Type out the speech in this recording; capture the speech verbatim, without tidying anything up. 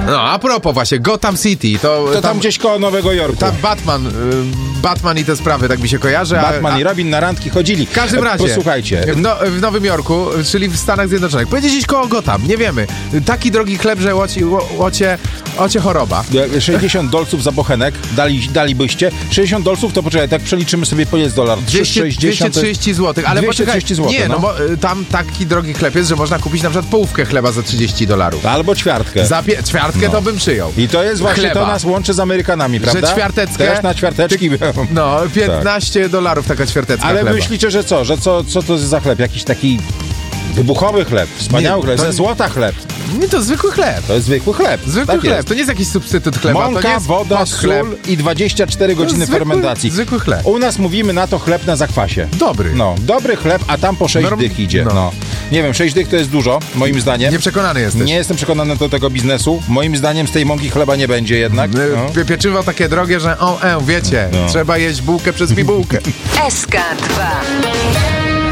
No, a propos właśnie, Gotham City, to... To tam, tam gdzieś koło Nowego Jorku. Tam Batman, y, Batman i te sprawy, tak mi się kojarzy. Batman a, a, i Robin na randki chodzili. W każdym razie, posłuchajcie. W, no, w Nowym Jorku, czyli w Stanach Zjednoczonych, pojedzie gdzieś koło Gotham, nie wiemy. Taki drogi chleb, że łoci, łocie, łocie choroba. sześćdziesiąt dolców za bochenek dali, dalibyście. sześćdziesiąt dolców to poczekaj, tak przeliczymy sobie, po jest dolar. dwieście trzydzieści złotych, ale dwieście trzydzieści poczekaj, złotych, nie, no, no bo y, tam taki drogi chleb jest, że można kupić na przykład połówkę chleba za trzydzieści dolarów. Albo ćwiartkę. Za pie- ćwiartkę no. to bym przyjął. I to jest właśnie, chleba. To nas łączy z Amerykanami, prawda? Że ćwiarteckę... Też na ćwiarteczki ty, no, piętnaście dolarów taka ćwiartecka Ale chleba. myślicie, że co? Że co, co to jest za chleb? Jakiś taki wybuchowy chleb, wspaniały Nie, chleb, to- ze złota chleb. Nie, to zwykły chleb. To jest zwykły chleb. Zwykły tak chleb, jest. to nie jest jakiś substytut chleba. to nie Mąka, jest woda, chleb. sól i dwadzieścia cztery godziny zwykły, fermentacji. Zwykły chleb. U nas mówimy na to chleb na zakwasie. Dobry. No, dobry chleb, a tam po sześć Norm- dych idzie. no. No. Nie wiem, sześć dych to jest dużo, moim zdaniem. Nieprzekonany jesteś. Nie jestem przekonany do tego biznesu. Moim zdaniem z tej mąki chleba nie będzie jednak. Y, No. pie- Pieczywo takie drogie, że o, e, wiecie, No. trzeba jeść bułkę przez bibułkę. S K dwa.